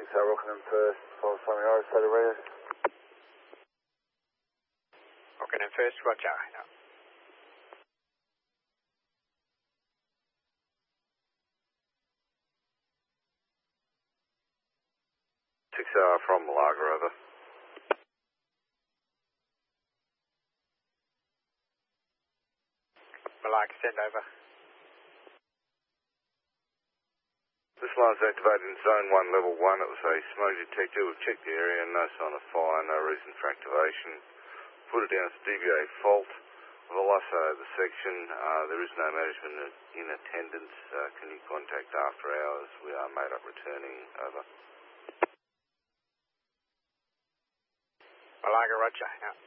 Rockingham first, follow Simon Irish, steady radio. Rockingham first, roger. Yeah. 6 from Malaga, over. Malaga, send over. This line's activated in zone 1, level 1. It was a smoke detector. We've checked the area, no sign of fire, no reason for activation. Put it down as DBA fault. We'll also the section. There is no management in attendance. Can you contact after hours? We are made up returning, over. Malaga, roger. Yeah.